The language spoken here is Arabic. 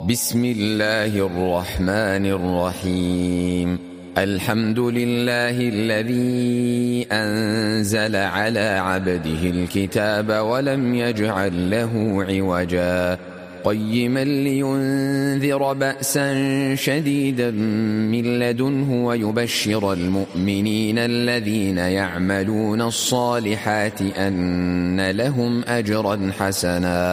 بسم الله الرحمن الرحيم. الحمد لله الذي أنزل على عبده الكتاب ولم يجعل له عوجا قيما لينذر بأسا شديدا من لدنه ويبشر المؤمنين الذين يعملون الصالحات أن لهم أجرا حسنا